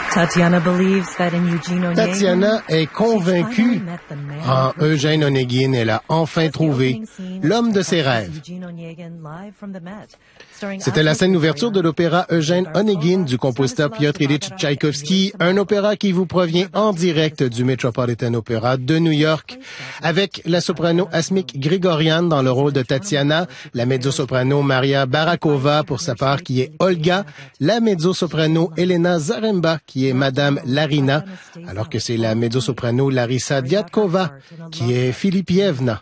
Tatiana est convaincue. En Eugène Onegin, elle a enfin trouvé l'homme de ses rêves. C'était la scène d'ouverture de l'opéra Eugène Onegin du compositeur Piotr Ilyich Tchaïkovski, un opéra qui vous provient en direct du Metropolitan Opera de New York, avec la soprano Asmik Grigorian dans le rôle de Tatiana, la mezzo-soprano Maria Barakova pour sa part qui est Olga, la mezzo-soprano Elena Zaremba qui est Madame Larina, alors que c'est la mezzo-soprano Larissa Diatkova qui est Filipievna.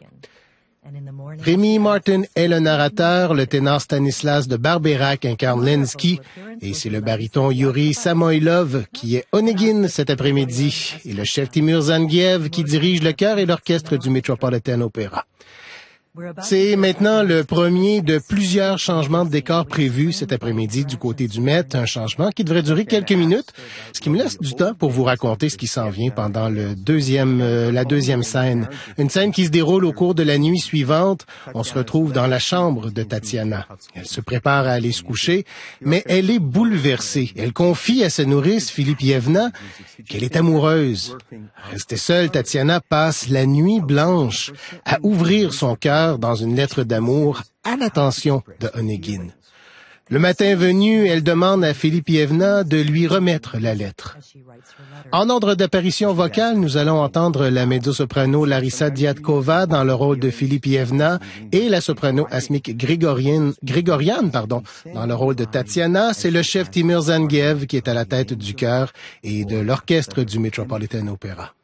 Rémi Martin est le narrateur, le ténor Stanislas de Barberac incarne Lenski, et c'est le baryton Yuri Samoilov qui est Onegin cet après-midi, et le chef Timur Zangiev qui dirige le chœur et l'orchestre du Metropolitan Opera. C'est maintenant le premier de plusieurs changements de décor prévus cet après-midi du côté du Met, un changement qui devrait durer quelques minutes, ce qui me laisse du temps pour vous raconter ce qui s'en vient pendant la deuxième scène. Une scène qui se déroule au cours de la nuit suivante. On se retrouve dans la chambre de Tatiana. Elle se prépare à aller se coucher, mais elle est bouleversée. Elle confie à sa nourrice, Filipievna, qu'elle est amoureuse. Restée seule, Tatiana passe la nuit blanche à ouvrir son cœur dans une lettre d'amour à l'attention de Onegin. Le matin venu, elle demande à Filipievna de lui remettre la lettre. En ordre d'apparition vocale, nous allons entendre la mezzo-soprano Larissa Diatkova dans le rôle de Filipievna et la soprano Asmik Grigorian dans le rôle de Tatiana. C'est le chef Timur Zangiev qui est à la tête du chœur et de l'orchestre du Metropolitan Opera.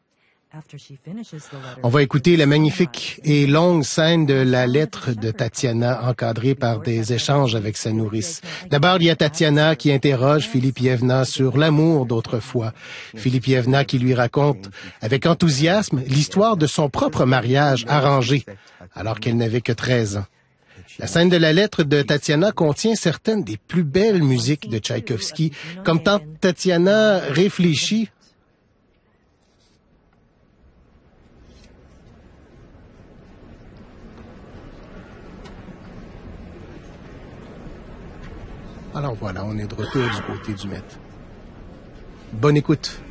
On va écouter la magnifique et longue scène de la lettre de Tatiana encadrée par des échanges avec sa nourrice. D'abord, il y a Tatiana qui interroge Filipievna sur l'amour d'autrefois. Filipievna qui lui raconte avec enthousiasme l'histoire de son propre mariage arrangé alors qu'elle n'avait que 13 ans. La scène de la lettre de Tatiana contient certaines des plus belles musiques de Tchaïkovski, comme tant Tatiana réfléchit. Alors voilà, on est de retour du côté du Met. Bonne écoute.